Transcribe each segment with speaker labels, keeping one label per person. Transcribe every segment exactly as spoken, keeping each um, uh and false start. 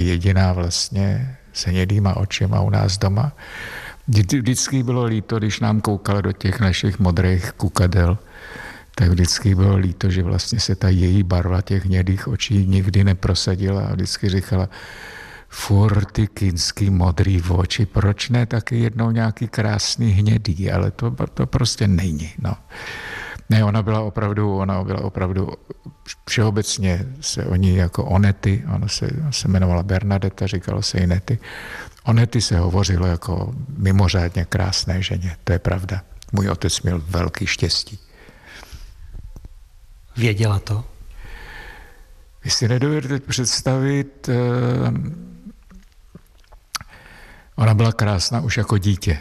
Speaker 1: jediná vlastně s hnědýma očima u nás doma. Vždycky bylo líto, když nám koukala do těch našich modrých kukadel, tak vždycky bylo líto, že vlastně se ta její barva těch hnědých očí nikdy neprosadila a vždycky říkala, furt ty kinský modrý oči, proč ne taky jednou nějaký krásný hnědý, ale to, to prostě není, no. Ne, ona byla opravdu, ona byla opravdu, všeobecně se o ní jako Onety, ona se, ona se jmenovala Bernadeta, říkalo se jí Nety. Onety se hovořilo jako mimořádně krásné ženě, to je pravda. Můj otec měl velký štěstí.
Speaker 2: Věděla to?
Speaker 1: Vy si nedovedete představit, ona byla krásná už jako dítě.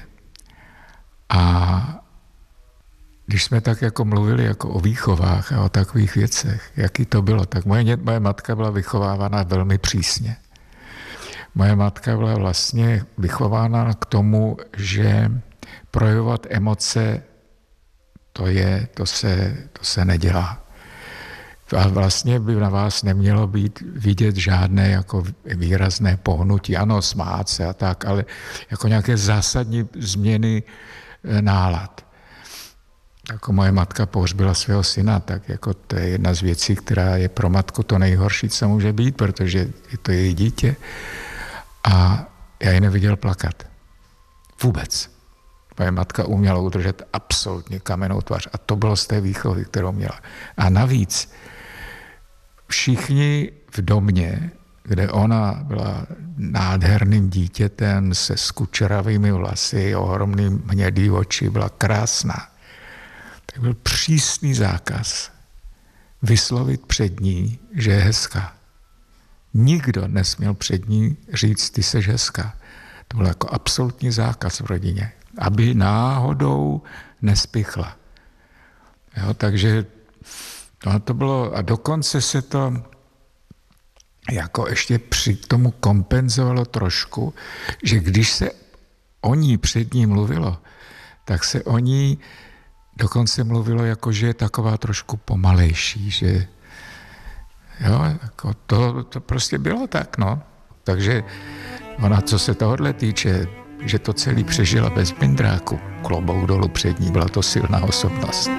Speaker 1: A když jsme tak jako mluvili jako o výchovách a o takových věcech, jaký to bylo, tak moje, moje matka byla vychovávána velmi přísně. Moje matka byla vlastně vychována k tomu, že projevovat emoce, to je, to se, to se nedělá. A vlastně by na vás nemělo být vidět žádné jako výrazné pohnutí. Ano, smát se a tak, ale jako nějaké zásadní změny nálad. Jako moje matka pohřbila svého syna, tak jako to je jedna z věcí, která je pro matku to nejhorší, co může být, protože je to její dítě. A já ji neviděl plakat. Vůbec. Moje matka uměla udržet absolutně kamennou tvář. A to bylo z té výchovy, kterou měla. A navíc všichni v domě, kde ona byla nádherným dítětem se skučeravými vlasy, ohromným hnědý oči, byla krásná. Tak byl přísný zákaz vyslovit před ní, že je hezká. Nikdo nesměl před ní říct, ty seš hezká. To byl jako absolutní zákaz v rodině, aby náhodou nespichla. Jo, takže no, to bylo, a dokonce se to jako ještě při tomu kompenzovalo trošku, že když se o ní před ní mluvilo, tak se o ní dokonce mluvilo jako, že je taková trošku pomalejší, že jo, jako to, to prostě bylo tak, no. Takže ona, co se tohohle týče, že to celý přežila bez mindráku, klobouk dolů před ní, byla to silná osobnost.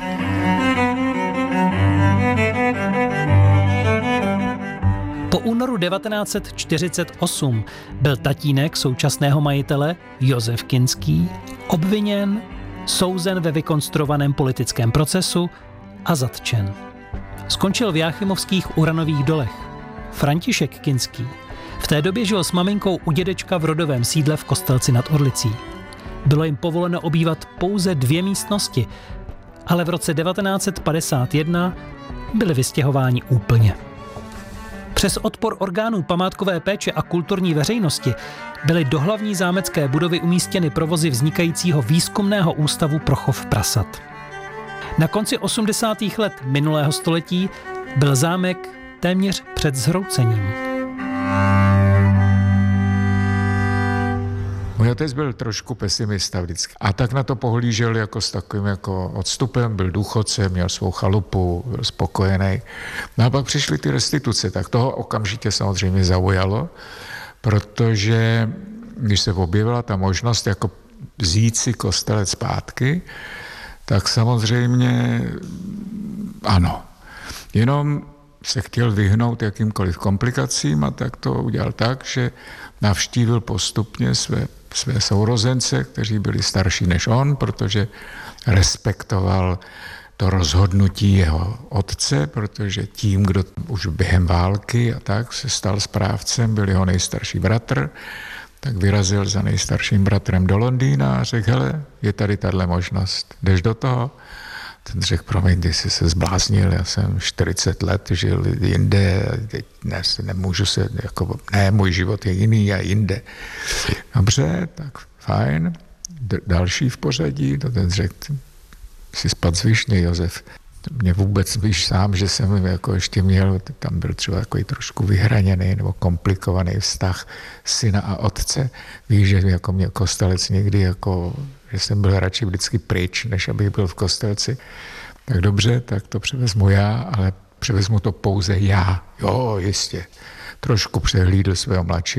Speaker 2: Po únoru devatenáct set čtyřicet osm byl tatínek současného majitele Josef Kinský obviněn, souzen ve vykonstruovaném politickém procesu a zatčen. Skončil v Jáchymovských uranových dolech. František Kinský v té době žil s maminkou u dědečka v rodovém sídle v Kostelci nad Orlicí. Bylo jim povoleno obývat pouze dvě místnosti, ale v roce devatenáct set padesát jedna byli vystěhováni úplně. Přes odpor orgánů památkové péče a kulturní veřejnosti byly do hlavní zámecké budovy umístěny provozy vznikajícího výzkumného ústavu pro chov prasat. Na konci osmdesátých let minulého století byl zámek téměř před zhroucením.
Speaker 1: Můj otec byl trošku pesimista vždycky. A tak na to pohlížel jako s takovým jako odstupem, byl důchodcem, měl svou chalupu, byl spokojený. No a pak přišly ty restituce, tak toho okamžitě samozřejmě zaujalo, protože když se objevila ta možnost jako vzít si Kostelec zpátky, tak samozřejmě ano. Jenom se chtěl vyhnout jakýmkoliv komplikacím a tak to udělal tak, že navštívil postupně své, své sourozence, kteří byli starší než on, protože respektoval to rozhodnutí jeho otce, protože tím, kdo už během války a tak se stal správcem, byl jeho nejstarší bratr, tak vyrazil za nejstarším bratrem do Londýna a řekl, hele, je tady tahle možnost, jdeš do toho? Ten řekl, promiň, ty jsi se zbláznil, já jsem čtyřicet let žil jinde, teď ne, nemůžu se, jako, ne, můj život je jiný a jinde. Dobře, tak fajn. D- další v pořadí, to ten řekl, jsi spad zvyšně, Josef. Mě vůbec víš sám, že jsem jako ještě měl, tam byl třeba takový trošku vyhraněný nebo komplikovaný vztah syna a otce. Víš, že jako mě Kostelec někdy jako, že jsem byl radši vždycky pryč, než abych byl v Kostelci. Tak dobře, tak to převezmu já, ale převezmu to pouze já. Jo, jistě. Trošku přehlídl svého mladšího